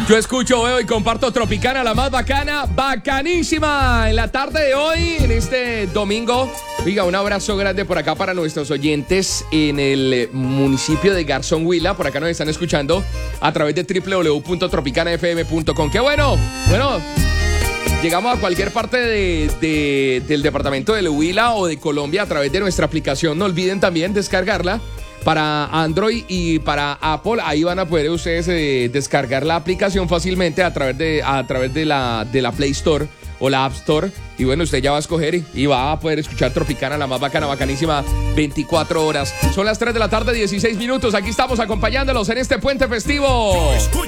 Yo escucho, veo y comparto Tropicana, la más bacana, bacanísima. En la tarde de hoy, en este domingo, oiga, un abrazo grande por acá para nuestros oyentes en el municipio de Garzón Huila. Por acá nos están escuchando a través de www.tropicanafm.com. ¡Qué bueno! Bueno, llegamos a cualquier parte del departamento del Huila o de Colombia a través de nuestra aplicación. No olviden también descargarla para Android y para Apple. Ahí van a poder ustedes descargar la aplicación fácilmente a través de la Play Store o la App Store. Y bueno, usted ya va a escoger y va a poder escuchar Tropicana, la más bacana, bacanísima, 24 horas. Son las 3 de la tarde, 16 minutos. Aquí estamos acompañándolos en este puente festivo.